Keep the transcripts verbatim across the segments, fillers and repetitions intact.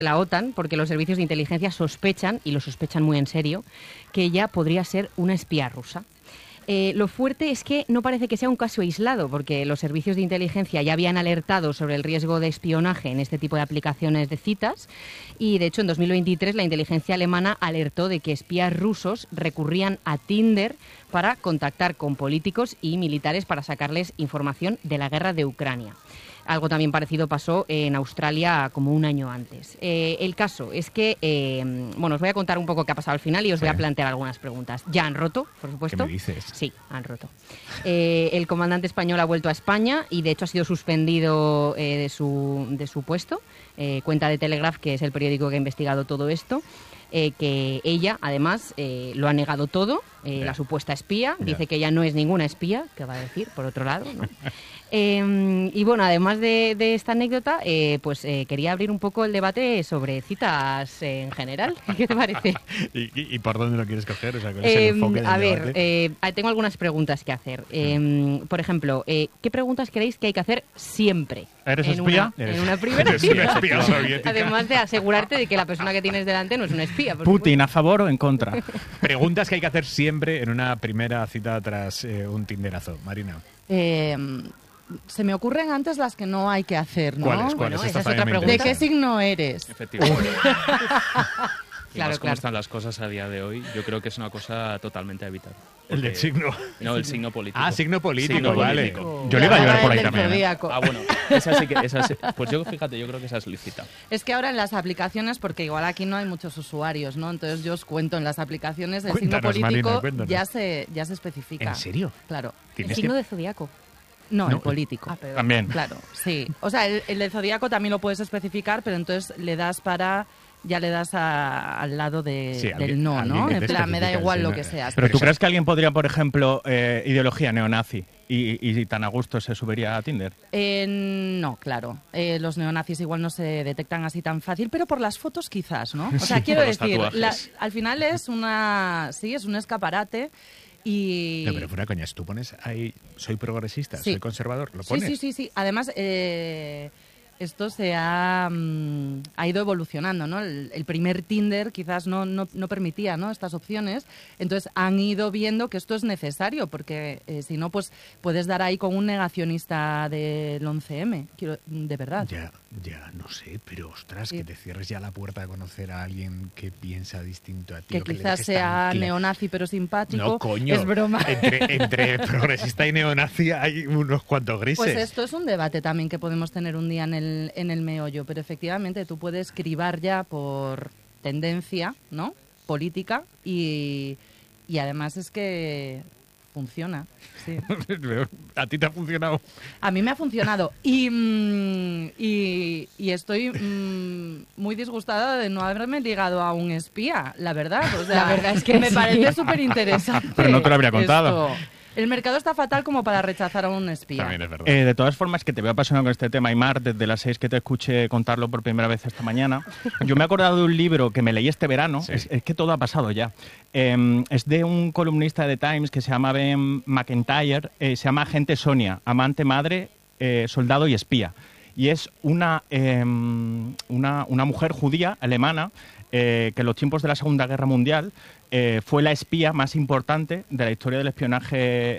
la OTAN porque los servicios de inteligencia sospechan, y lo sospechan muy en serio, que ella podría ser una espía rusa. Eh, lo fuerte es que no parece que sea un caso aislado, porque los servicios de inteligencia ya habían alertado sobre el riesgo de espionaje en este tipo de aplicaciones de citas y, de hecho, en dos mil veintitrés la inteligencia alemana alertó de que espías rusos recurrían a Tinder para contactar con políticos y militares para sacarles información de la guerra de Ucrania. Algo también parecido pasó en Australia como un año antes. Eh, el caso es que, eh, bueno, os voy a contar un poco qué ha pasado al final y os sí. voy a plantear algunas preguntas. Ya han roto, por supuesto. ¿Qué me dices? Sí, han roto. Eh, el comandante español ha vuelto a España y, de hecho, ha sido suspendido eh, de, su, de su puesto. Eh, cuenta de Telegraph, que es el periódico que ha investigado todo esto. Eh, que ella, además, eh, lo ha negado todo, eh, la supuesta espía, yeah. dice que ella no es ninguna espía, ¿qué va a decir, por otro lado? ¿no? eh, y bueno, además de, de esta anécdota, eh, pues eh, quería abrir un poco el debate sobre citas eh, en general. ¿Qué te parece? ¿Y, y, y por dónde lo quieres coger? O sea, ¿cuál es el enfoque del a debate? ver, eh, tengo algunas preguntas que hacer. Eh, por ejemplo, eh, ¿qué preguntas creéis que hay que hacer siempre? ¿Eres en espía? Una, ¿Eres, en una primera ¿eres una espía soviética? Además de asegurarte de que la persona que tienes delante no es una espía. Putin, supuesto. ¿A favor o en contra? Preguntas que hay que hacer siempre en una primera cita tras eh, un tinderazo. Marina. Eh, se me ocurren antes las que no hay que hacer, ¿no? ¿Cuáles? ¿Cuáles? Bueno, esa es otra pregunta. ¿De qué signo eres? Efectivamente. Y claro, más como claro. están las cosas a día de hoy, yo creo que es una cosa totalmente a evitar. ¿El del signo? No, el signo político. Ah, signo político, signo vale. político. Yo le iba a llevar por ahí del también. zodíaco. Ah, bueno, esa sí que... Esa sí, pues yo, fíjate, yo creo que esa es lícita. Es que ahora en las aplicaciones, porque igual aquí no hay muchos usuarios, ¿no? Entonces yo os cuento, en las aplicaciones el Cuéntanos, signo político Marina, ya se ya se especifica. ¿En serio? Claro. El signo de zodiaco. No, No, el político. Ah, pero- También. Claro, sí. O sea, el, el del zodíaco también lo puedes especificar, pero entonces le das para... Ya le das a- al lado de, Sí, del alguien- no, alguien ¿no? que En te plan, me da especifica el igual lo signo. que seas. Pero tú Pero crees que alguien podría, por ejemplo, eh, ideología neonazi y, y, y tan a gusto se subiría a Tinder? Eh, no, claro. Eh, los neonazis igual no se detectan así tan fácil, pero por las fotos quizás, ¿no? O sea, Sí, quiero por los decir, la- tatuajes. al final es una... Sí, es un escaparate y... No, pero fuera coñas, tú pones ahí, soy progresista, Sí. soy conservador, lo Sí, pones. sí, sí, sí. Además, eh, esto se ha, mm, ha ido evolucionando, ¿no? El, el primer Tinder quizás no, no, no permitía, ¿no?, estas opciones. Entonces han ido viendo que esto es necesario, porque eh, si no, pues puedes dar ahí con un negacionista del once eme. Quiero, de verdad. Ya, ya, no sé, pero ostras, Sí. que te cierres ya la puerta a conocer a alguien que piensa distinto a ti. Que o que le quizás dejes sea tan cla- neonazi pero simpático. No, coño. Es broma. Entre, entre progresista y neonazi hay unos cuantos grises. Pues esto es un debate también que podemos tener un día en el, en el meollo, pero efectivamente tú puedes cribar ya por tendencia, ¿no?, política y, y además es que funciona. Sí. ¿A ti te ha funcionado? A mí me ha funcionado y, mm, y, y estoy mm, muy disgustada de no haberme ligado a un espía, la verdad. O sea, La verdad es que me sí. parece súper interesante. Pero no te lo habría contado. El mercado está fatal como para rechazar a un espía. También es verdad. Eh, de todas formas, que te veo apasionado con este tema, Aymar, desde las seis que te escuché contarlo por primera vez esta mañana. Yo me he acordado de un libro que me leí este verano, Sí. es, es que todo ha pasado ya. Eh, es de un columnista de The Times que se llama Ben McIntyre, eh, se llama Agente Sonia, amante, madre, eh, soldado y espía. Y es una, eh, una, una mujer judía, alemana, eh, que en los tiempos de la Segunda Guerra Mundial eh, fue la espía más importante de la historia del espionaje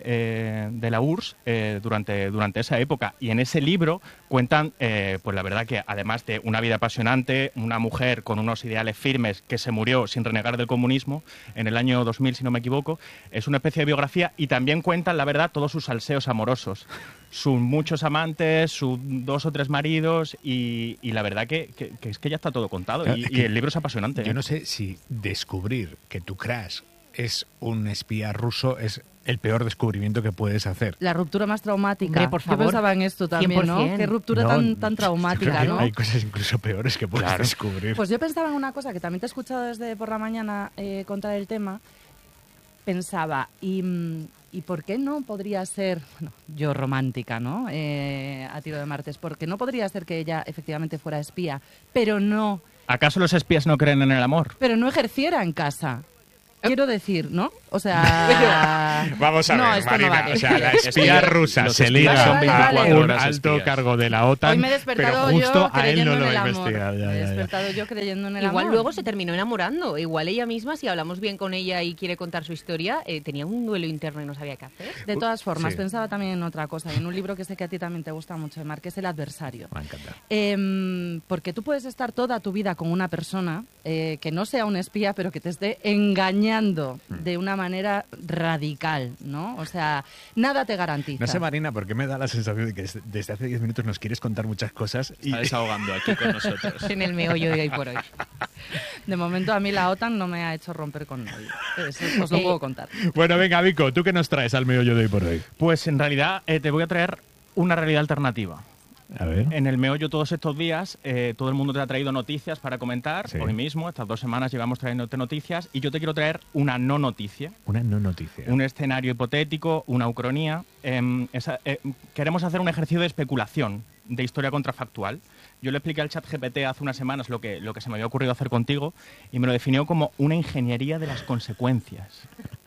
eh, de la U R S S eh, durante, durante esa época. Y en ese libro cuentan, eh, pues la verdad que además de una vida apasionante, una mujer con unos ideales firmes que se murió sin renegar del comunismo en el año dos mil, si no me equivoco, es una especie de biografía y también cuentan, la verdad, todos sus salseos amorosos. Sus muchos amantes, sus dos o tres maridos y, y la verdad que, que, que es que ya está todo contado Claro, y, es y que el libro es apasionante. Yo ¿eh? no sé si descubrir que tu crush es un espía ruso es el peor descubrimiento que puedes hacer. La ruptura más traumática. Hombre, por favor. Yo pensaba en esto también, cien por ¿no? cien. Qué ruptura No, tan, tan yo creo traumática, que ¿no? Hay cosas incluso peores que puedes Claro. descubrir. Pues yo pensaba en una cosa que también te he escuchado desde por la mañana eh, contar el tema. Pensaba, y, mm, ¿y por qué no podría ser, bueno, yo romántica, ¿no? Eh, a tiro de martes, porque no podría ser que ella efectivamente fuera espía, pero no, ¿Acaso los espías no creen en el amor? pero no ejerciera en casa. Quiero decir, ¿no? O sea... Vamos a no, ver, esto Marina, no vale. o sea, la espía rusa los se espías liga son a veinticuatro un horas alto espías. cargo de la OTAN, Hoy me he pero despertado justo yo a él creyendo no en lo el amor. investiga. Ya, Me he ya, ya. despertado yo creyendo en el Igual amor. luego se terminó enamorando. Igual ella misma, si hablamos bien con ella y quiere contar su historia, eh, tenía un duelo interno y no sabía qué hacer. De todas formas, Sí. pensaba también en otra cosa, en un libro que sé que a ti también te gusta mucho, Mar, que es El adversario. Me encanta. Em, porque tú puedes estar toda tu vida con una persona eh, que no sea un espía, pero que te esté engañando de una manera radical, ¿no? O sea, nada te garantiza. No sé, Marina, por qué me da la sensación de que des- desde hace diez minutos nos quieres contar muchas cosas y Está desahogando aquí con nosotros. En el meollo de hoy por hoy. De momento a mí la OTAN no me ha hecho romper con nadie. Eso os lo Eh, puedo contar. Bueno, venga, Vico, ¿tú qué nos traes al meollo de hoy por hoy? Pues en realidad eh, te voy a traer una realidad alternativa. A ver. En el meollo todos estos días, eh, todo el mundo te ha traído noticias para comentar. Sí. Hoy mismo, estas dos semanas llevamos trayéndote noticias y yo te quiero traer una no noticia, Una no noticia. un escenario hipotético, una ucronía. Em, esa- eh, queremos hacer un ejercicio de especulación, de historia contrafactual. Yo le expliqué al chat G P T hace unas semanas lo que, lo que se me había ocurrido hacer contigo y me lo definió como una ingeniería de las consecuencias.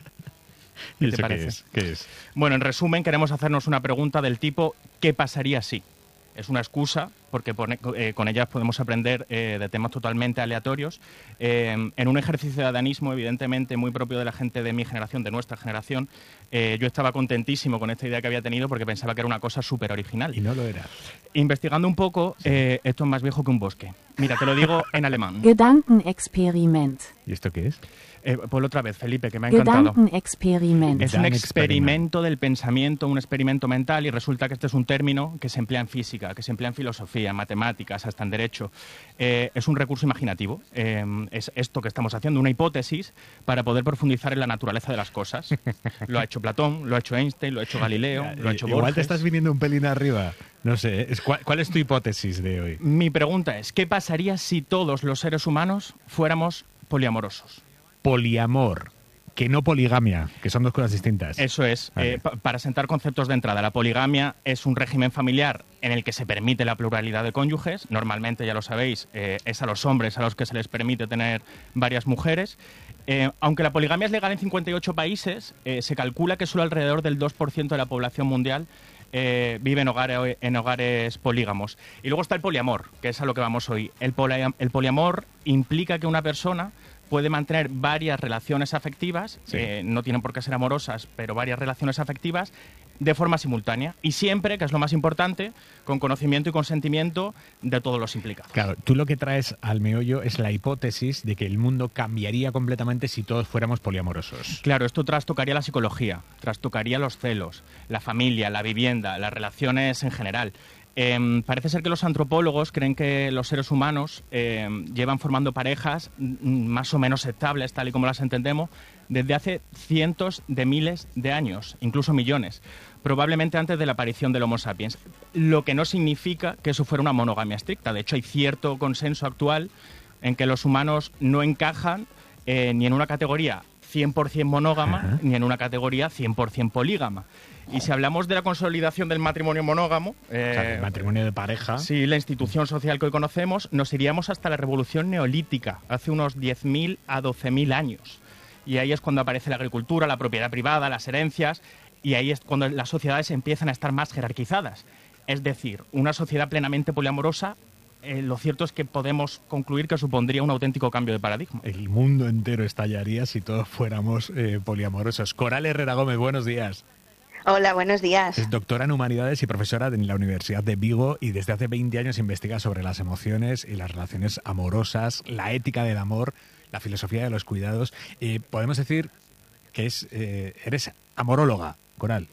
¿Y ¿Qué te eso parece? qué es? ¿Qué es? Bueno, en resumen, queremos hacernos una pregunta del tipo ¿qué pasaría si? Es una excusa, porque pone- eh, con ellas podemos aprender eh, de temas totalmente aleatorios. Eh, en un ejercicio de adanismo, evidentemente, muy propio de la gente de mi generación, de nuestra generación, eh, yo estaba contentísimo con esta idea que había tenido porque pensaba que era una cosa súper original. Y no lo era. Investigando un poco, eh, esto es más viejo que un bosque. Mira, te lo digo en alemán. Gedankenexperiment. ¿Y esto qué es? Eh, ponlo otra vez, Felipe, que me ha encantado. Gedankenexperiment. Es un Dan experimento del pensamiento, un experimento mental, y resulta que este es un término que se emplea en física, que se emplea en filosofía, en matemáticas, hasta en derecho. Eh, es un recurso imaginativo. Eh, es esto que estamos haciendo, una hipótesis para poder profundizar en la naturaleza de las cosas. Lo ha hecho Platón, lo ha hecho Einstein, lo ha hecho Galileo, lo ha hecho Igual Borges. te estás viniendo un pelín arriba. No sé. Es- ¿cuál, cuál es tu hipótesis de hoy? Mi pregunta es, ¿qué pasaría si todos los seres humanos fuéramos poliamorosos? Poliamor, que no poligamia, que son dos cosas distintas. Eso es. Vale. Eh, pa- para sentar conceptos de entrada, la poligamia es un régimen familiar en el que se permite la pluralidad de cónyuges. Normalmente, ya lo sabéis, eh, es a los hombres a los que se les permite tener varias mujeres. Eh, aunque la poligamia es legal en cincuenta y ocho países, eh, se calcula que solo alrededor del dos por ciento de la población mundial eh, vive en hogares, en hogares polígamos. Y luego está el poliamor, que es a lo que vamos hoy. El, polia- el poliamor implica que una persona puede mantener varias relaciones afectivas, Sí. eh, no tienen por qué ser amorosas, pero varias relaciones afectivas de forma simultánea. Y siempre, que es lo más importante, con conocimiento y consentimiento de todos los implicados. Claro, tú lo que traes al meollo es la hipótesis de que el mundo cambiaría completamente si todos fuéramos poliamorosos. Claro, esto trastocaría la psicología, trastocaría los celos, la familia, la vivienda, las relaciones en general. Eh, parece ser que los antropólogos creen que los seres humanos eh, llevan formando parejas mm, más o menos estables, tal y como las entendemos, desde hace cientos de miles de años, incluso millones, probablemente antes de la aparición del Homo sapiens, lo que no significa que eso fuera una monogamia estricta. De hecho, hay cierto consenso actual en que los humanos no encajan eh, ni en una categoría cien por cien monógama, Ajá. ni en una categoría cien por cien polígama. Y si hablamos de la consolidación del matrimonio monógamo, eh, O sea, el matrimonio de pareja. sí, la institución social que hoy conocemos, nos iríamos hasta la revolución neolítica, hace unos diez mil a doce mil años. Y ahí es cuando aparece la agricultura, la propiedad privada, las herencias, y ahí es cuando las sociedades empiezan a estar más jerarquizadas. Es decir, una sociedad plenamente poliamorosa, eh, lo cierto es que podemos concluir que supondría un auténtico cambio de paradigma. El mundo entero estallaría si todos fuéramos eh, poliamorosos. Coral Herrera Gómez, buenos días. Hola, buenos días. Es doctora en Humanidades y profesora en la Universidad de Vigo y desde hace veinte años investiga sobre las emociones y las relaciones amorosas, la ética del amor, la filosofía de los cuidados. Eh, podemos decir que es eh, eres amoróloga, Coral.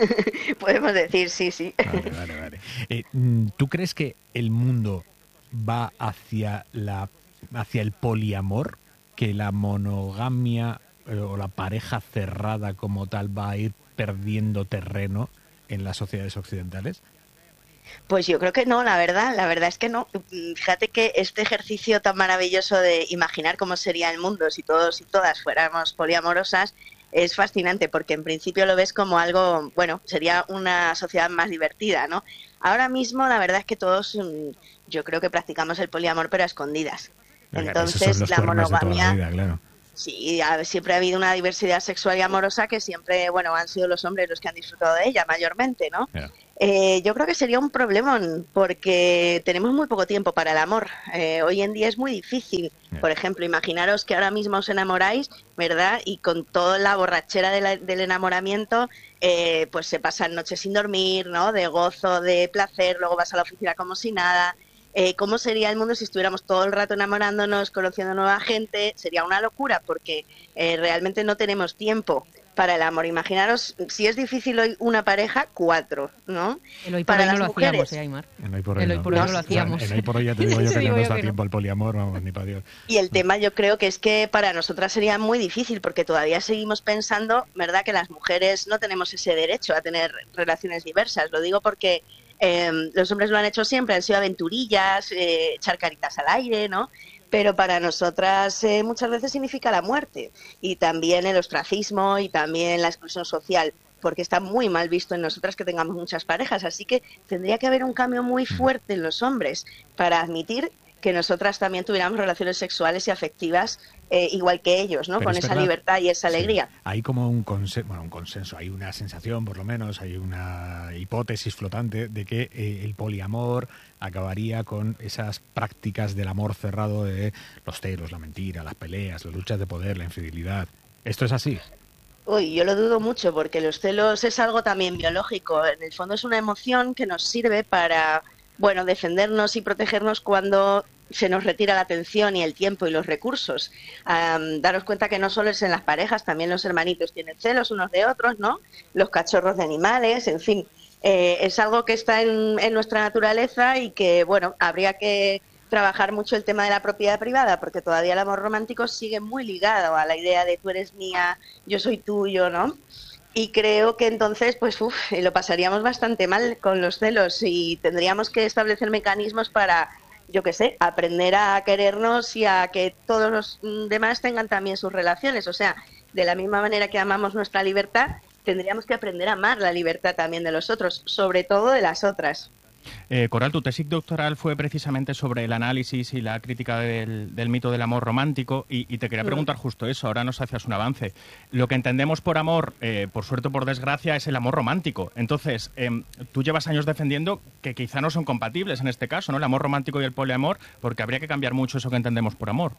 Podemos decir, sí, sí. Vale, vale, vale. Eh, mm, ¿Tú crees que el mundo va hacia la hacia el poliamor, que la monogamia eh, o la pareja cerrada como tal va a ir perdiendo terreno en las sociedades occidentales? Pues yo creo que no, la verdad, la verdad es que no. Fíjate que este ejercicio tan maravilloso de imaginar cómo sería el mundo si todos y todas fuéramos poliamorosas es fascinante porque en principio lo ves como algo, bueno, sería una sociedad más divertida, ¿no? Ahora mismo la verdad es que todos, mm, yo creo que practicamos el poliamor pero a escondidas. Esos son Entonces los la cuernos de toda la monogamia... vida, claro. Sí, ha- siempre ha habido una diversidad sexual y amorosa que siempre, bueno, han sido los hombres los que han disfrutado de ella mayormente, ¿no? Ya. Eh, yo creo que sería un problemón porque tenemos muy poco tiempo para el amor. Eh, hoy en día es muy difícil. Ya. Por ejemplo, imaginaros que ahora mismo os enamoráis, ¿verdad? Y con toda la borrachera de la- del enamoramiento, eh, pues se pasan noches sin dormir, ¿no? De gozo, de placer, luego vas a la oficina como si nada. Eh, ¿Cómo sería el mundo si estuviéramos todo el rato enamorándonos, conociendo nueva gente? Sería una locura porque eh, realmente no tenemos tiempo para el amor. Imaginaros, si es difícil hoy una pareja, cuatro, ¿no? El hoy por Para hoy no las lo mujeres. hacíamos, ¿eh, Aymar? En hoy por hoy El hoy no. por hoy no Pues, lo hacíamos. En hoy por hoy ya te digo yo Te que digo no yo está que no. tiempo al poliamor, vamos, ni para Dios. Y el tema yo creo que es que para nosotras sería muy difícil porque todavía seguimos pensando, ¿verdad?, que las mujeres no tenemos ese derecho a tener relaciones diversas. Lo digo porque eh, los hombres lo han hecho siempre, han sido aventurillas, eh, echar caritas al aire, ¿no? Pero para nosotras eh, muchas veces significa la muerte y también el ostracismo y también la exclusión social, porque está muy mal visto en nosotras que tengamos muchas parejas. Así que tendría que haber un cambio muy fuerte en los hombres para admitir que nosotras también tuviéramos relaciones sexuales y afectivas eh, igual que ellos, ¿no? Pero Con es esa verdad- libertad y esa sí, alegría. hay como un consenso, bueno, un consenso, hay una sensación, por lo menos, hay una hipótesis flotante de que eh, el poliamor acabaría con esas prácticas del amor cerrado de los celos, la mentira, las peleas, las luchas de poder, la infidelidad. ¿Esto es así? Uy, yo lo dudo mucho porque los celos es algo también biológico. En el fondo es una emoción que nos sirve para, bueno, defendernos y protegernos cuando se nos retira la atención y el tiempo y los recursos. Am, daros cuenta que no solo es en las parejas, también los hermanitos tienen celos unos de otros, ¿no? Los cachorros de animales, en fin. Eh, es algo que está en, en nuestra naturaleza y que, bueno, habría que trabajar mucho el tema de la propiedad privada, porque todavía el amor romántico sigue muy ligado a la idea de tú eres mía, yo soy tuyo, ¿no? Y creo que entonces, pues, uf, lo pasaríamos bastante mal con los celos y tendríamos que establecer mecanismos para, yo qué sé, aprender a querernos y a que todos los mm, demás tengan también sus relaciones. O sea, de la misma manera que amamos nuestra libertad, tendríamos que aprender a amar la libertad también de los otros, sobre todo de las otras. Eh, Coral, tu tesis doctoral fue precisamente sobre el análisis y la crítica del, del mito del amor romántico y, y te quería preguntar justo eso, ahora nos hacías un avance. Lo que entendemos por amor, eh, por suerte o por desgracia, es el amor romántico. Entonces, eh, tú llevas años defendiendo que quizá no son compatibles en este caso, ¿no? El amor romántico y el poliamor, porque habría que cambiar mucho eso que entendemos por amor.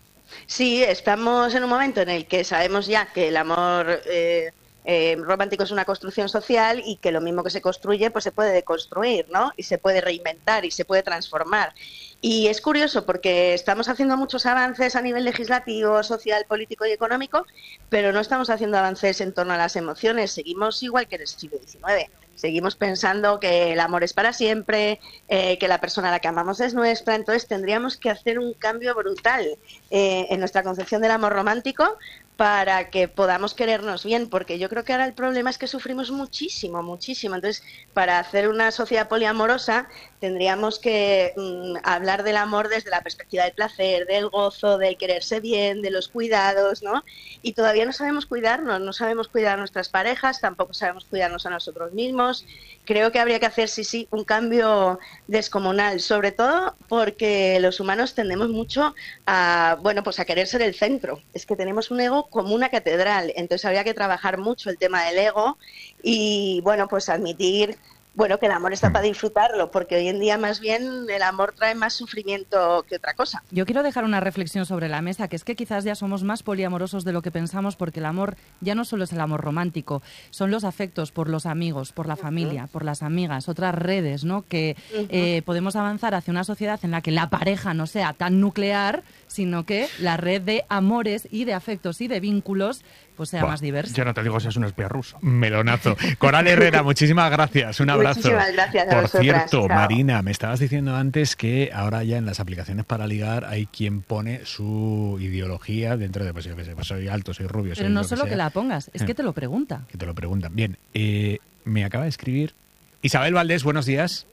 Sí, estamos en un momento en el que sabemos ya que el amor eh, eh, romántico es una construcción social y que lo mismo que se construye pues se puede deconstruir, ¿no? Y se puede reinventar y se puede transformar. Y es curioso porque estamos haciendo muchos avances a nivel legislativo, social, político y económico, pero no estamos haciendo avances en torno a las emociones. Seguimos igual que en el siglo diecinueve. Seguimos pensando que el amor es para siempre, eh, que la persona a la que amamos es nuestra. Entonces tendríamos que hacer un cambio brutal eh, en nuestra concepción del amor romántico para que podamos querernos bien, porque yo creo que ahora el problema es que sufrimos muchísimo, muchísimo. Entonces, para hacer una sociedad poliamorosa tendríamos que mm, hablar del amor desde la perspectiva del placer, del gozo, del quererse bien, de los cuidados, ¿no? Y todavía no sabemos cuidarnos, no sabemos cuidar a nuestras parejas, tampoco sabemos cuidarnos a nosotros mismos. Creo que habría que hacer, sí, sí, un cambio descomunal, sobre todo porque los humanos tendemos mucho a, bueno, pues a querer ser el centro. Es que tenemos un ego como una catedral, entonces habría que trabajar mucho el tema del ego y, bueno, pues admitir, bueno, que el amor está para disfrutarlo, porque hoy en día más bien el amor trae más sufrimiento que otra cosa. Yo quiero dejar una reflexión sobre la mesa, que es que quizás ya somos más poliamorosos de lo que pensamos, porque el amor ya no solo es el amor romántico, son los afectos por los amigos, por la familia, por las amigas, otras redes, ¿no? Que eh, podemos avanzar hacia una sociedad en la que la pareja no sea tan nuclear, sino que la red de amores y de afectos y de vínculos pues sea Buah, más diversa. Yo no te digo si es un espía ruso. Melonazo. Coral Herrera, muchísimas gracias. Un abrazo. Muchísimas gracias a Por vosotras. cierto, Chao. Marina, me estabas diciendo antes que ahora ya en las aplicaciones para ligar hay quien pone su ideología dentro de, pues yo qué sé, pues soy alto, soy rubio, Pero soy no lo que solo que sea, la pongas, es Eh. que te lo pregunta. que te lo preguntan. Bien, eh, me acaba de escribir Isabel Valdés, buenos días.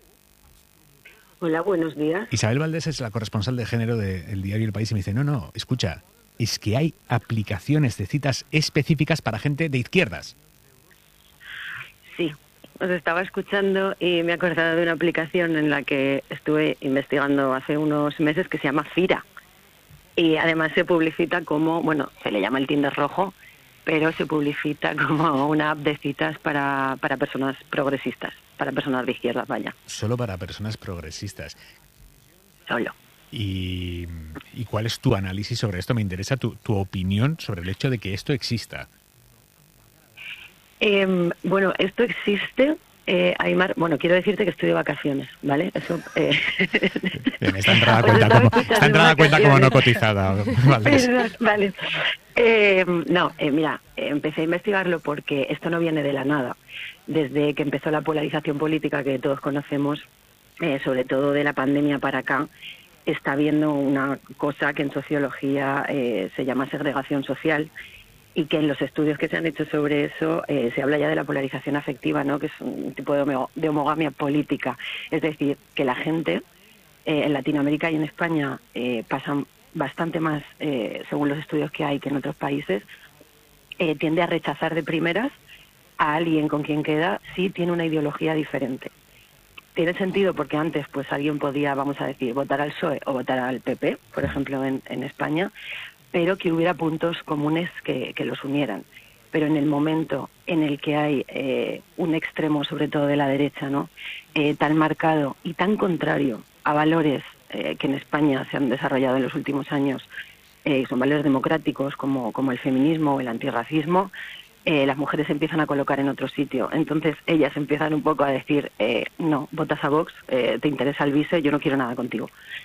Hola, buenos días. Isabel Valdés es la corresponsal de género del diario El País y me dice, no, no, escucha, es que hay aplicaciones de citas específicas para gente de izquierdas. Sí, os estaba escuchando y me he acordado de una aplicación en la que estuve investigando hace unos meses que se llama Fira. Y además se publicita como, bueno, se le llama el Tinder rojo, pero se publicita como una app de citas para, para personas progresistas, para personas de izquierda, vaya. Solo para personas progresistas. Solo. ¿Y, y cuál es tu análisis sobre esto? Me interesa tu, tu opinión sobre el hecho de que esto exista. Eh, bueno, esto existe... Eh, Aymar, bueno, quiero decirte que estoy de vacaciones, ¿vale? Eso. Eh... Bien, está entrada cuenta como, está entrada cuenta como no cotizada. Vale. Perdón, vale. Eh, no, eh, mira, empecé a investigarlo porque esto no viene de la nada. Desde que empezó la polarización política que todos conocemos, eh, sobre todo de la pandemia para acá, está habiendo una cosa que en sociología eh, se llama segregación social. Y que en los estudios que se han hecho sobre eso eh, se habla ya de la polarización afectiva, ¿no? Que es un tipo de, homo- de homogamia política. Es decir, que la gente eh, en Latinoamérica y en España eh, pasan bastante más, eh, según los estudios que hay, que en otros países, eh, tiende a rechazar de primeras a alguien con quien queda si tiene una ideología diferente. Tiene sentido porque antes pues alguien podía, vamos a decir, votar al P S O E o votar al P P, por ejemplo, en, en España, pero que hubiera puntos comunes que, que los unieran. Pero en el momento en el que hay eh, un extremo, sobre todo de la derecha, ¿no? Eh, tan marcado y tan contrario a valores eh, que en España se han desarrollado en los últimos años, eh, son valores democráticos como, como el feminismo o el antirracismo, eh, las mujeres se empiezan a colocar en otro sitio. Entonces ellas empiezan un poco a decir, eh, no, votas a Vox, eh, te interesa el vice, yo no quiero nada contigo.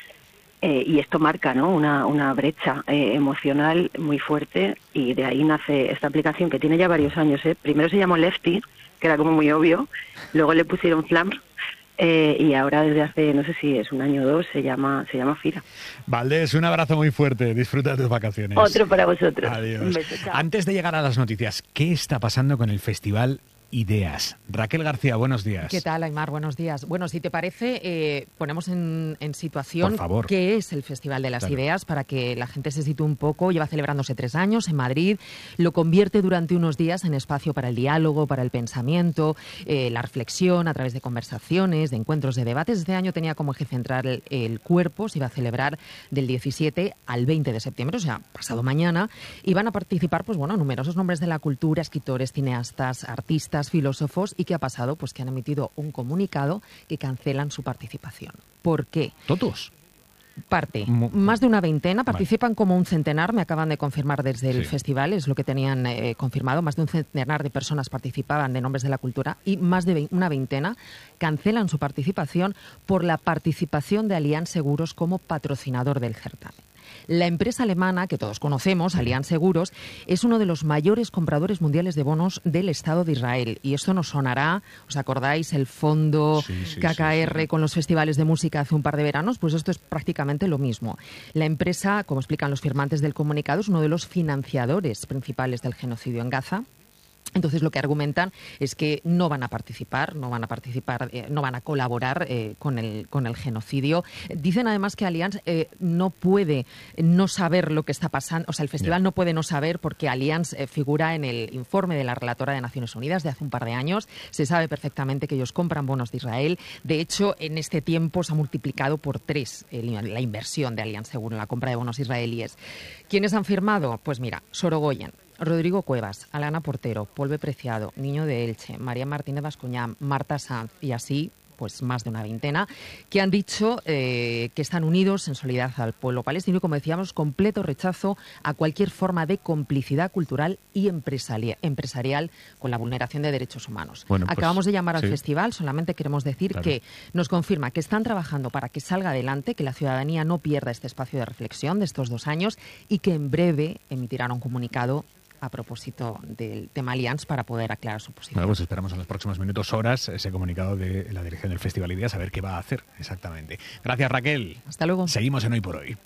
Eh, y esto marca, ¿no? una, una brecha eh, emocional muy fuerte, y de ahí nace esta aplicación que tiene ya varios años. ¿eh? Primero se llamó Lefty, que era como muy obvio, luego le pusieron Flamr, eh, y ahora desde hace, no sé si es un año o dos, se llama, se llama Fira. Valdés, un abrazo muy fuerte, disfruta de tus vacaciones. Otro para vosotros. Adiós. Un beso, chao. Antes de llegar a las noticias, ¿qué está pasando con el Festival Ideas? Raquel García, buenos días. ¿Qué tal, Aymar? Buenos días. Bueno, si te parece, eh, ponemos en, en situación Por favor. qué es el Festival de las Claro. Ideas para que la gente se sitúe un poco. Lleva celebrándose tres años en Madrid. Lo convierte durante unos días en espacio para el diálogo, para el pensamiento, eh, la reflexión a través de conversaciones, de encuentros, de debates. Este año tenía como eje central el, el cuerpo. Se iba a celebrar del diecisiete al veinte de septiembre, o sea, pasado mañana. Y van a participar, pues bueno, numerosos nombres de la cultura, escritores, cineastas, artistas, filósofos. ¿Y qué ha pasado? Pues que han emitido un comunicado que cancelan su participación. ¿Por qué? ¿Todos? Parte. Mu- Más de una veintena, Vale. participan como un centenar, me acaban de confirmar desde el Sí. festival, es lo que tenían eh, confirmado, más de un centenar de personas participaban de nombres de la cultura y más de vein- una veintena cancelan su participación por la participación de Allianz Seguros como patrocinador del certamen. La empresa alemana, que todos conocemos, Allianz Seguros, es uno de los mayores compradores mundiales de bonos del Estado de Israel. Y esto nos sonará, ¿os acordáis? El fondo Sí, sí, K K R sí, sí. con los festivales de música hace un par de veranos, pues esto es prácticamente lo mismo. La empresa, como explican los firmantes del comunicado, es uno de los financiadores principales del genocidio en Gaza. Entonces lo que argumentan es que no van a participar, no van a participar, eh, no van a colaborar eh, con el con el genocidio. Dicen además que Allianz eh, no puede no saber lo que está pasando, o sea, el festival Ya. no puede no saber porque Allianz eh, figura en el informe de la relatora de Naciones Unidas de hace un par de años. Se sabe perfectamente que ellos compran bonos de Israel. De hecho, en este tiempo se ha multiplicado por tres el- la inversión de Allianz Seguro en la compra de bonos israelíes. ¿Quiénes han firmado? Pues mira, Sorogoyen, Rodrigo Cuevas, Alana Portero, Polve Preciado, Niño de Elche, María Martínez Bascuñán, Marta Sanz y así, pues más de una veintena, que han dicho eh, que están unidos en solidaridad al pueblo palestino y, como decíamos, completo rechazo a cualquier forma de complicidad cultural y empresaria- empresarial con la vulneración de derechos humanos. Bueno, pues, Acabamos de llamar al sí. festival, solamente queremos decir Claro. que nos confirma que están trabajando para que salga adelante, que la ciudadanía no pierda este espacio de reflexión de estos dos años y que en breve emitirán un comunicado a propósito del tema Allianz para poder aclarar su posición. Bueno, pues esperamos en los próximos minutos, horas, ese comunicado de la dirección del Festival Ideas, a ver qué va a hacer exactamente. Gracias, Raquel. Hasta luego. Seguimos en Hoy por Hoy.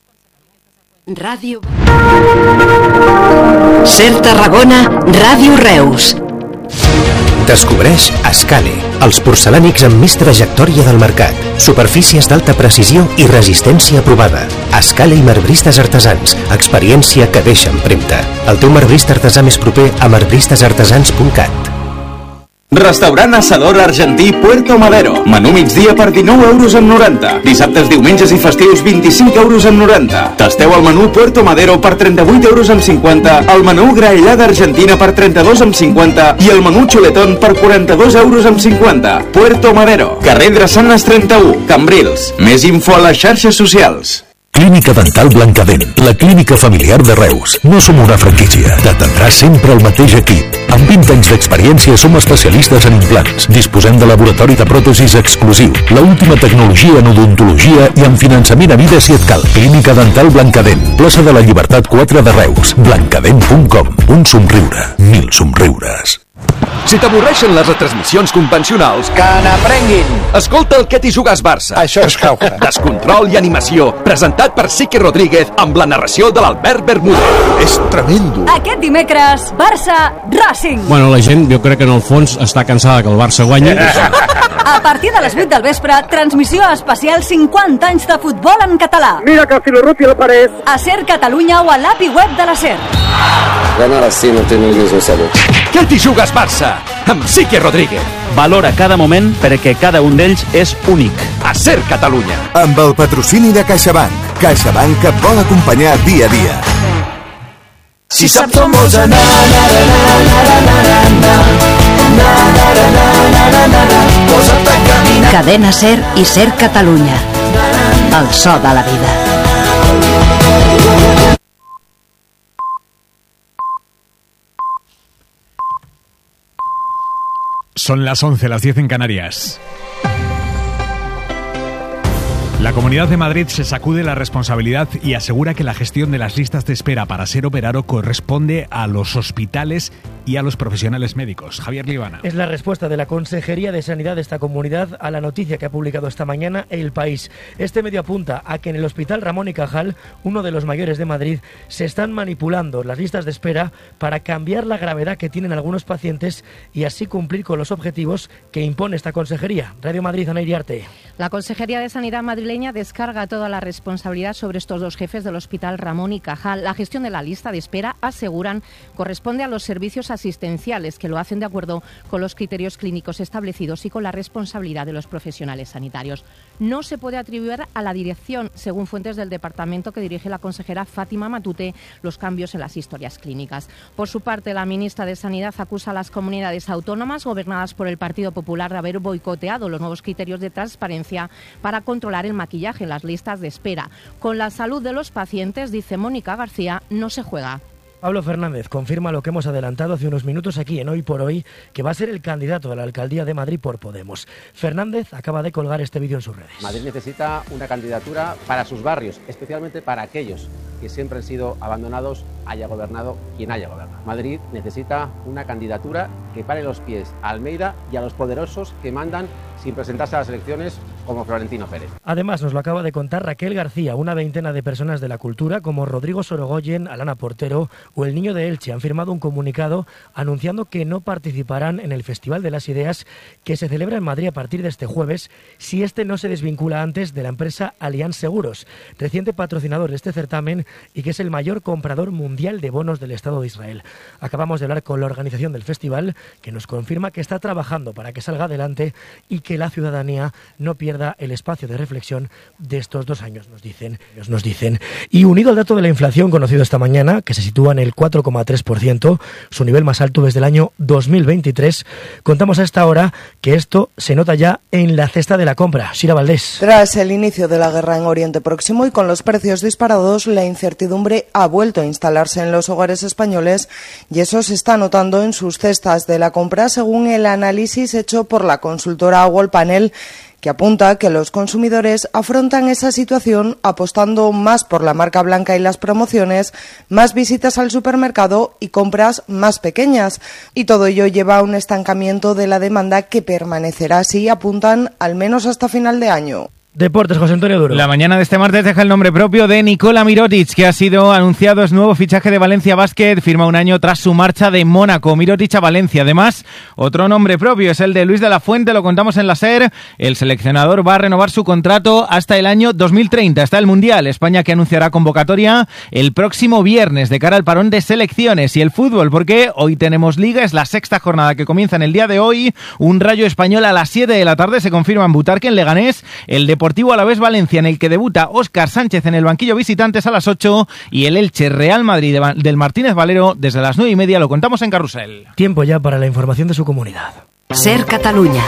Ràdio. Ser Tarragona, Ràdio Reus. Descobreix Escale, els porcelànics amb més trajectòria del mercat, superfícies d'alta precisió i resistència aprovada. Escale i marbristes artesans, experiència que deixa empremta. El teu marbrista artesà més proper a marbristes artesans punt cat. Restaurant Asador Argentí Puerto Madero. Menú migdia per dinou euros amb noranta. Dissabtes, diumenges i festius vint-i-cinc euros amb noranta. Tasteu el menú Puerto Madero per trenta-vuit euros amb cinquanta, el menú graellada argentina per trenta-dos amb cinquanta i el menú xuletón per quaranta-dos euros amb cinquanta. Puerto Madero, carrer Drassanes trenta-u, Cambrils. Més info a les xarxes socials. Clínica Dental Blancadent, la clínica familiar de Reus. No som una franquícia. T'atendrà sempre el mateix equip. Amb vint anys d'experiència som especialistes en implants. Disposem de laboratori de pròtesis exclusiu, la última tecnologia en odontologia i amb finançament a vida si et cal. Clínica Dental Blancadent, plaça de la Llibertat quatre de Reus. blancadent punt com. Un somriure, mil somriures. Si t'avorreixen les retransmissions convencionals, que n'aprenguin! Escolta el Que t'hi jugues Barça. Això és jauja. Descontrol i animació, presentat per Sique Rodríguez amb la narració de l'Albert Bermúdez. És tremendo. Aquest dimecres, Barça Racing. Bueno, la gent, jo crec que en el fons està cansada que el Barça guanyi. A partir de les vuit del vespre, transmissió especial cinquanta anys de futbol en català. Mira que Filorruti la pared. A Ser Catalunya o a l'A P I web de la Ser. Ganar así no tiene el mismo sabor. Que t'hi jugues Barça, amb Sique Rodríguez. Valora cada moment perquè cada un d'ells és únic. A Ser Catalunya. Amb el patrocini de CaixaBank. CaixaBank que et vol acompanyar dia a dia. Si saps on vols anar, posa't a caminar. Cadena Ser i Ser Catalunya. El so de la vida. Son las once, las diez en Canarias. La Comunidad de Madrid se sacude la responsabilidad y asegura que la gestión de las listas de espera para ser operado corresponde a los hospitales y a los profesionales médicos. Javier Libana. Es la respuesta de la Consejería de Sanidad de esta comunidad a la noticia que ha publicado esta mañana El País. Este medio apunta a que en el Hospital Ramón y Cajal, uno de los mayores de Madrid, se están manipulando las listas de espera para cambiar la gravedad que tienen algunos pacientes y así cumplir con los objetivos que impone esta consejería. Radio Madrid, Ana Iriarte. La Consejería de Sanidad madrileña descarga toda la responsabilidad sobre estos dos jefes del Hospital Ramón y Cajal. La gestión de la lista de espera, aseguran, corresponde a los servicios asistenciales, que lo hacen de acuerdo con los criterios clínicos establecidos y con la responsabilidad de los profesionales sanitarios. No se puede atribuir a la dirección, según fuentes del departamento que dirige la consejera Fátima Matute, los cambios en las historias clínicas. Por su parte, la ministra de Sanidad acusa a las comunidades autónomas gobernadas por el Partido Popular de haber boicoteado los nuevos criterios de transparencia para controlar el maquillaje en las listas de espera. Con la salud de los pacientes, dice Mónica García, no se juega. Pablo Fernández confirma lo que hemos adelantado hace unos minutos aquí en Hoy por Hoy, que va a ser el candidato a la alcaldía de Madrid por Podemos. Fernández acaba de colgar este vídeo en sus redes. Madrid necesita una candidatura para sus barrios, especialmente para aquellos que siempre han sido abandonados, haya gobernado quien haya gobernado. Madrid necesita una candidatura que pare los pies a Almeida y a los poderosos que mandan sin presentarse a las elecciones, como Florentino Pérez. Además, nos lo acaba de contar Raquel García. Una veintena de personas de la cultura, como Rodrigo Sorogoyen, Alana Portero o el Niño de Elche, han firmado un comunicado anunciando que no participarán en el Festival de las Ideas que se celebra en Madrid a partir de este jueves, si este no se desvincula antes de la empresa Allianz Seguros, reciente patrocinador de este certamen y que es el mayor comprador mundial de bonos del Estado de Israel. Acabamos de hablar con la organización del festival, que nos confirma que está trabajando para que salga adelante y que la ciudadanía no pierda el espacio de reflexión de estos dos años, nos dicen. Nos dicen. Y unido al dato de la inflación conocido esta mañana, que se sitúa en el cuatro coma tres por ciento, su nivel más alto desde el año dos mil veintitrés, contamos a esta hora que esto se nota ya en la cesta de la compra. Sira Valdés. Tras el inicio de la guerra en Oriente Próximo y con los precios disparados, la incertidumbre ha vuelto a instalarse en los hogares españoles y eso se está notando en sus cestas de la compra, según el análisis hecho por la consultora Wallpanel, que apunta que los consumidores afrontan esa situación apostando más por la marca blanca y las promociones, más visitas al supermercado y compras más pequeñas. Y todo ello lleva a un estancamiento de la demanda que permanecerá así, apuntan, al menos hasta final de año. Deportes, José Antonio Duro. La mañana de este martes deja el nombre propio de Nikola Mirotic, que ha sido anunciado, es nuevo fichaje de Valencia Basket, firma un año tras su marcha de Mónaco. Mirotic a Valencia. Además, otro nombre propio es el de Luis de la Fuente, lo contamos en la SER. El seleccionador va a renovar su contrato hasta el año dos mil treinta, hasta el Mundial. España que anunciará convocatoria el próximo viernes de cara al parón de selecciones. Y el fútbol, porque hoy tenemos Liga, es la sexta jornada que comienza en el día de hoy. Un Rayo Español a las siete de la tarde se confirma en Butarque, en Leganés. El Deportivo Alavés Valencia, en el que debuta Óscar Sánchez en el banquillo visitantes a las ocho, y el Elche Real Madrid de, del Martínez Valero desde las nueve y media, lo contamos en Carrusel. Tiempo ya para la información de su comunidad. SER Catalunya.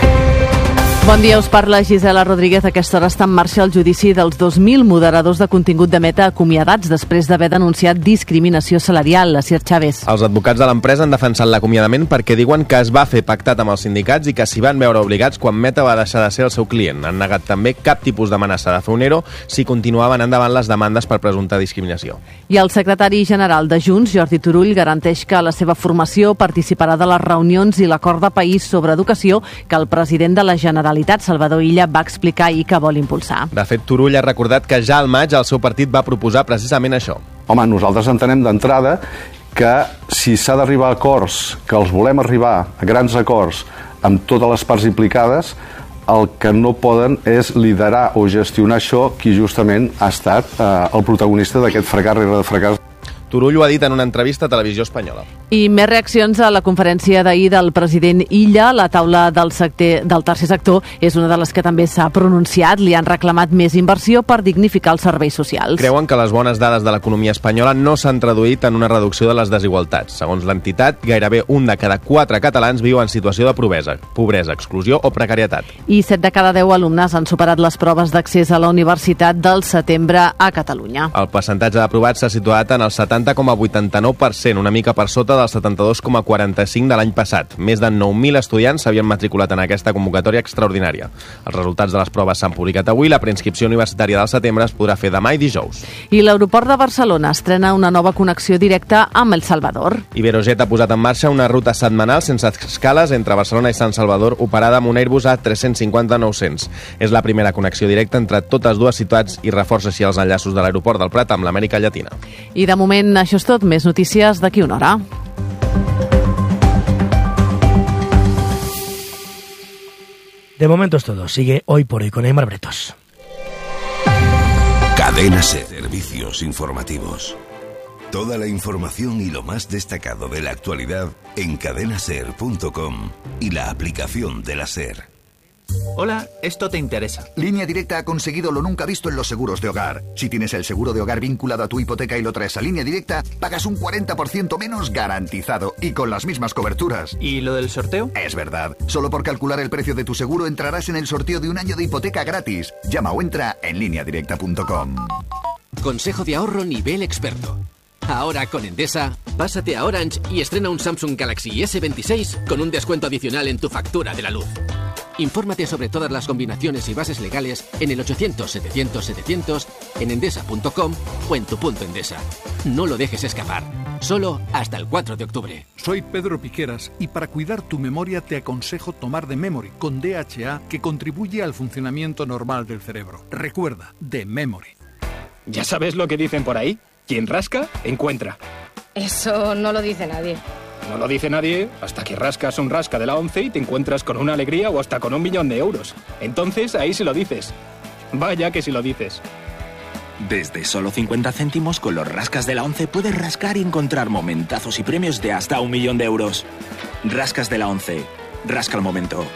Bon dia, us parla Gisela Rodríguez. A aquesta hora està en marxa el judici dels dos mil moderadors de contingut de Meta acomiadats després d'haver denunciat discriminació salarial. La Sir Chávez. Els advocats de l'empresa han defensat l'acomiadament perquè diuen que es va fer pactat amb els sindicats i que s'hi van veure obligats quan Meta va deixar de ser el seu client. Han negat també cap tipus d'amenaça de fer un ERO si continuaven endavant les demandes per presumpta discriminació. I el secretari general de Junts, Jordi Turull, garanteix que la seva formació participarà de les reunions i l'acord de país sobre educació que el president de la Generalitat, Salvador Illa, va explicar ahir que vol impulsar. De fet, Turull ha recordat que ja al maig el seu partit va proposar precisament això. Home, nosaltres entenem d'entrada que si s'ha d'arribar a acords, que els volem arribar a grans acords amb totes les parts implicades, el que no poden és liderar o gestionar això qui justament ha estat eh, el protagonista d'aquest fracàs rere de fracàs. Turull ho ha dit en una entrevista a Televisió Espanyola. I més reaccions a la conferència d'ahir del president Illa. La taula del, sector, del tercer sector és una de les que també s'ha pronunciat. Li han reclamat més inversió per dignificar els serveis socials. Creuen que les bones dades de l'economia espanyola no s'han traduït en una reducció de les desigualtats. Segons l'entitat, gairebé un de cada quatre catalans viu en situació de pobresa, pobresa, exclusió o precarietat. I set de cada deu alumnes han superat les proves d'accés a la universitat del setembre a Catalunya. El percentatge d'aprovats s'ha situat en el setanta coma vuitanta-nou per cent, una mica per sota del setanta-dos coma quaranta-cinc de l'any passat. Més de nou mil estudiants s'havien matriculat en aquesta convocatòria extraordinària. Els resultats de les proves s'han publicat avui. La preinscripció universitària del setembre es podrà fer demà i dijous. I l'aeroport de Barcelona estrena una nova connexió directa amb El Salvador. Iberojet ha posat en marxa una ruta setmanal sense escales entre Barcelona i Sant Salvador, operada amb un Airbus A tres cents cinquanta nou cents. És la primera connexió directa entre totes dues ciutats i reforça així els enllaços de l'aeroport del Prat amb l'Amèrica Llatina. I de moment això és tot. Més notícies d'aquí una hora. De momento es todo. Sigue Hoy por Hoy con Aymar Bretos. Cadena SER. Servicios informativos. Toda la información y lo más destacado de la actualidad en cadena ser punto com y la aplicación de la SER. Hola, esto te interesa. Línea Directa ha conseguido lo nunca visto en los seguros de hogar. Si tienes el seguro de hogar vinculado a tu hipoteca y lo traes a Línea Directa, pagas un cuarenta por ciento menos garantizado y con las mismas coberturas. ¿Y lo del sorteo? Es verdad. Solo por calcular el precio de tu seguro entrarás en el sorteo de un año de hipoteca gratis. Llama o entra en línea directa punto com. Consejo de ahorro nivel experto. Ahora con Endesa, pásate a Orange y estrena un Samsung Galaxy ese veintiséis con un descuento adicional en tu factura de la luz. Infórmate sobre todas las combinaciones y bases legales en el ochocientos setecientos setecientos, en endesa punto com o en tu punto Endesa. No lo dejes escapar. Solo hasta el cuatro de octubre. Soy Pedro Piqueras y para cuidar tu memoria te aconsejo tomar The Memory con D H A, que contribuye al funcionamiento normal del cerebro. Recuerda, The Memory. ¿Ya sabes lo que dicen por ahí? Quien rasca, encuentra. Eso no lo dice nadie. No lo dice nadie hasta que rascas un rasca de la ONCE y te encuentras con una alegría o hasta con un millón de euros. Entonces ahí sí lo dices. Vaya que sí lo dices. Desde solo cincuenta céntimos con los rascas de la ONCE puedes rascar y encontrar momentazos y premios de hasta un millón de euros. Rascas de la ONCE. Rasca el momento.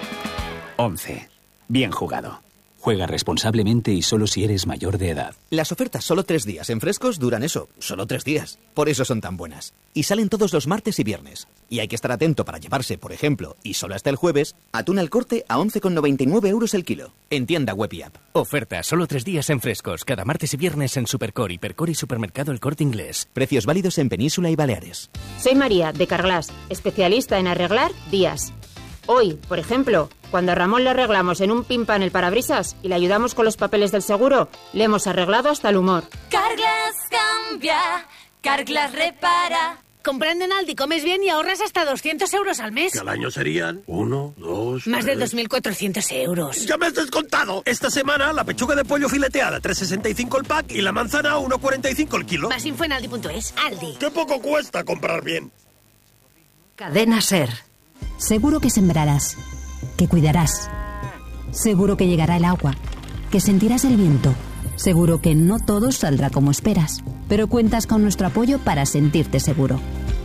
ONCE. Bien jugado. Juega responsablemente y solo si eres mayor de edad. Las ofertas solo tres días en Frescos duran eso, solo tres días. Por eso son tan buenas. Y salen todos los martes y viernes. Y hay que estar atento para llevarse, por ejemplo, y solo hasta el jueves, atún al corte a once con noventa y nueve euros el kilo. En tienda web y app. Oferta solo tres días en Frescos, cada martes y viernes en Supercor, Hipercor y Supermercado El Corte Inglés. Precios válidos en Península y Baleares. Soy María, de Carglass, especialista en arreglar días. Hoy, por ejemplo, cuando a Ramón le arreglamos en un pimpan el parabrisas y le ayudamos con los papeles del seguro, le hemos arreglado hasta el humor. Carglass cambia, Carglass repara. comprando en Aldi comes bien y ahorras hasta doscientos euros al mes. Que al año serían uno, dos... Más de tres... dos mil cuatrocientos euros. ¡Ya me has descontado! Esta semana la pechuga de pollo fileteada tres sesenta y cinco el pack y la manzana uno cuarenta y cinco el kilo. Más info en aldi punto es. Aldi. ¡Qué poco cuesta comprar bien! Cadena SER. Seguro que sembrarás, que cuidarás. Seguro que llegará el agua, que sentirás el viento. Seguro que no todo saldrá como esperas, pero cuentas con nuestro apoyo para sentirte seguro.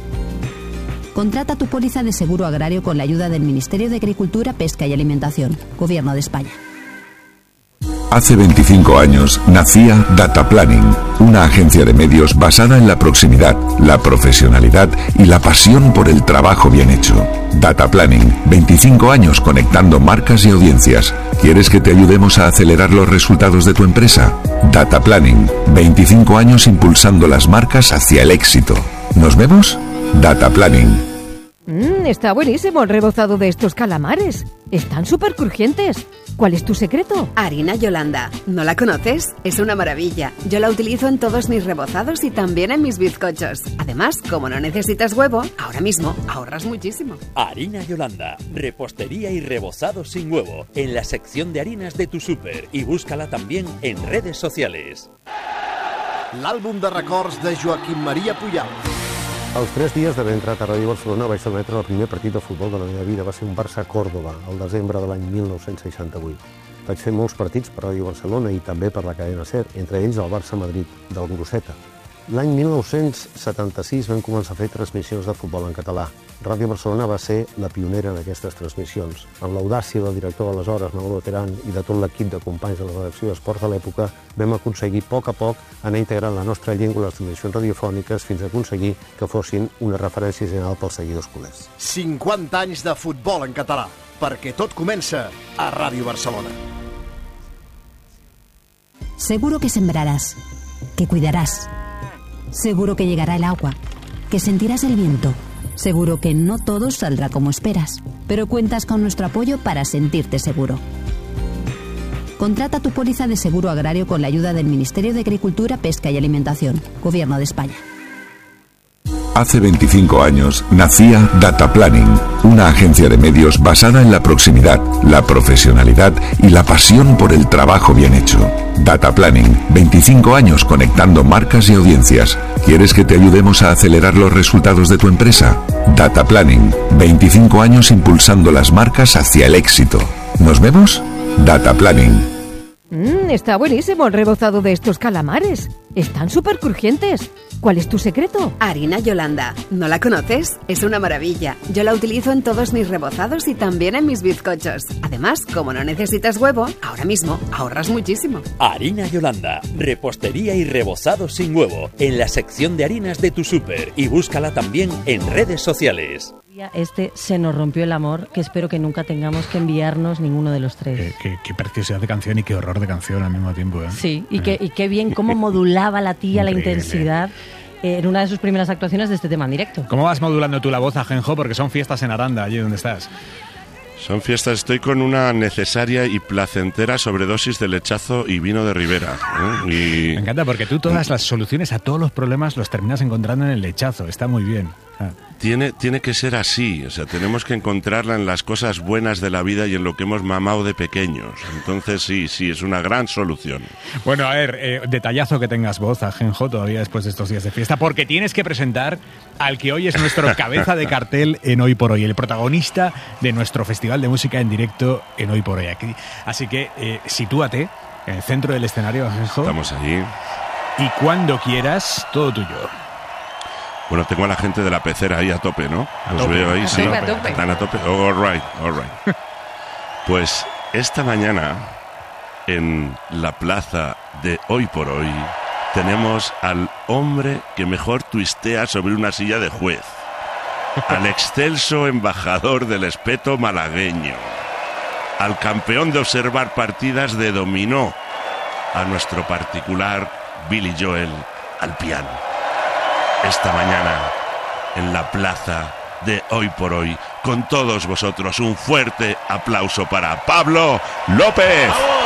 Contrata tu póliza de seguro agrario con la ayuda del Ministerio de Agricultura, Pesca y Alimentación, Gobierno de España. Hace veinticinco años nacía Data Planning, una agencia de medios basada en la proximidad, la profesionalidad y la pasión por el trabajo bien hecho. Data Planning, veinticinco años conectando marcas y audiencias. ¿Quieres que te ayudemos a acelerar los resultados de tu empresa? Data Planning, veinticinco años impulsando las marcas hacia el éxito. ¿Nos vemos? Data Planning. Mmm, está buenísimo el rebozado de estos calamares. Están súper crujientes. ¿Cuál es tu secreto? Harina Yolanda. ¿No la conoces? Es una maravilla. Yo la utilizo en todos mis rebozados y también en mis bizcochos. Además, como no necesitas huevo, ahora mismo ahorras muchísimo. Harina Yolanda. Repostería y rebozado sin huevo. En la sección de harinas de tu súper. Y búscala también en redes sociales. L'àlbum de records de Joaquim Maria Pujal. Als tres dies d'haver entrat a Ràdio Barcelona vaig trametre el primer partit de futbol de la meva vida. Va ser un Barça-Còrdova, al desembre de l'any mil nou-cents seixanta-vuit. Vaig fer molts partits per Ràdio Barcelona i també per la cadena SER, entre ells el Barça-Madrid, del Groseta. L'any mil nou-cents setanta-sis vam començar a fer transmissions de futbol en català. Ràdio Barcelona va ser la pionera en aquestes transmissions. Amb l'audàcia del director d'aleshores, Manolo Terán, i de tot l'equip de companys de la redacció d'Esports de l'època, vam aconseguir a poc a poc anar integrant la nostra llengua a les transmissions radiofòniques fins a aconseguir que fossin una referència general pels seguidors culers. cinquanta anys de futbol en català, perquè tot comença a Ràdio Barcelona. Seguro que sembrarás, que cuidarás. Seguro que llegará el agua, que sentirás el viento. Seguro que no todo saldrá como esperas, pero cuentas con nuestro apoyo para sentirte seguro. Contrata tu póliza de seguro agrario con la ayuda del Ministerio de Agricultura, Pesca y Alimentación, Gobierno de España. Hace veinticinco años nacía Data Planning, una agencia de medios basada en la proximidad, la profesionalidad y la pasión por el trabajo bien hecho. Data Planning, veinticinco años conectando marcas y audiencias. ¿Quieres que te ayudemos a acelerar los resultados de tu empresa? Data Planning, veinticinco años impulsando las marcas hacia el éxito. ¿Nos vemos? Data Planning. Mmm, está buenísimo el rebozado de estos calamares. Están súper crujientes. ¿Cuál es tu secreto? Harina Yolanda. ¿No la conoces? Es una maravilla. Yo la utilizo en todos mis rebozados y también en mis bizcochos. Además, como no necesitas huevo, ahora mismo ahorras muchísimo. Harina Yolanda. Repostería y rebozado sin huevo. En la sección de harinas de tu súper. Y búscala también en redes sociales. Este Se nos rompió el amor, que espero que nunca tengamos que enviarnos ninguno de los tres. Eh, qué, qué preciosidad de canción y qué horror de canción al mismo tiempo. ¿eh? Sí, y, eh. que, y qué bien cómo modulaba la tía Increíble. La intensidad eh, en una de sus primeras actuaciones de este tema en directo. ¿Cómo vas modulando tú la voz, Ajenjo? Porque son fiestas en Aranda, allí donde estás. Son fiestas, estoy con una necesaria y placentera sobredosis de lechazo y vino de Ribera. ¿eh? Y... Me encanta porque tú todas las soluciones a todos los problemas los terminas encontrando en el lechazo, está muy bien. Ah. Tiene, tiene que ser así, o sea, tenemos que encontrarla en las cosas buenas de la vida y en lo que hemos mamado de pequeños. Entonces sí, sí, es una gran solución. Bueno, a ver, eh, detallazo que tengas voz, Ajenjo, todavía después de estos días de fiesta, porque tienes que presentar al que hoy es nuestro cabeza de cartel en Hoy por Hoy, el protagonista de nuestro Festival de Música en Directo en Hoy por Hoy. Aquí. Así que eh, sitúate en el centro del escenario, Ajenjo. Estamos allí. Y cuando quieras, todo tuyo. Bueno, tengo a la gente de la pecera ahí a tope, ¿no? A Los tope, veo ahí, a sí. tope, a tope. Están a tope. Oh, all right, all right. Pues esta mañana, en la plaza de Hoy por Hoy, tenemos al hombre que mejor tuistea sobre una silla de juez. Al excelso embajador del espeto malagueño. Al campeón de observar partidas de dominó. A nuestro particular Billy Joel al piano. Esta mañana, en la plaza de Hoy por Hoy, con todos vosotros, un fuerte aplauso para Pablo López. ¡Vamos!